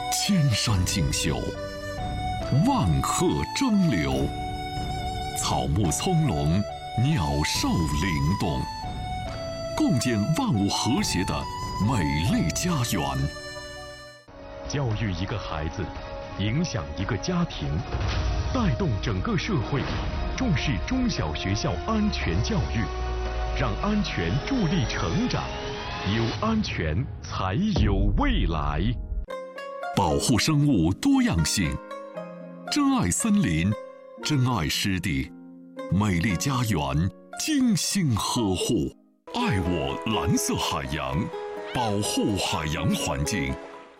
千山竞秀，万壑争流，草木葱茏，鸟兽灵动，共建万物和谐的美丽家园。 教育一个孩子，影响一个家庭，带动整个社会，重视中小学校安全教育，让安全助力成长，有安全才有未来。 保护生物多样性，珍爱森林，珍爱湿地，美丽家园精心呵护。爱我蓝色海洋，保护海洋环境。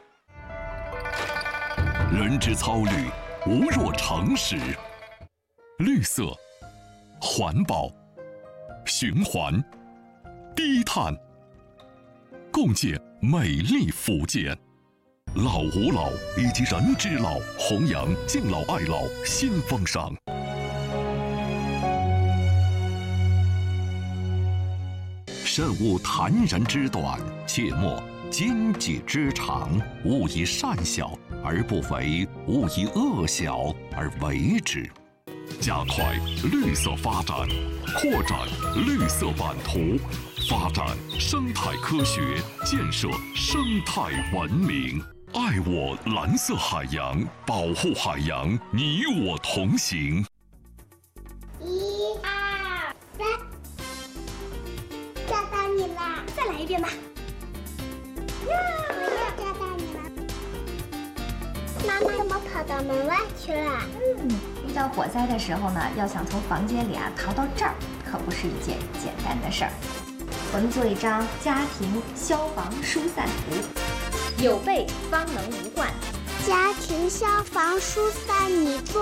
人之操虑，无若诚实。绿色、环保、循环、低碳，共建美丽福建。老吾老以及人之老，弘扬敬老爱老新风尚。慎勿谈人之短，切莫奸己之长。勿以善小而不为，勿以恶小而为之。加快绿色发展，扩展绿色版图，发展生态科学，建设生态文明。爱我蓝色海洋，保护海洋，你我同行。 1、2、3，抓到你啦！再来一遍吧。我又抓到你了。妈妈怎么跑到门外去了？ 遇到火灾的时候呢，要想从房间里逃到这儿，可不是一件简单的事儿。我们做一张家庭消防疏散图，有备方能无患。 家庭消防疏散你做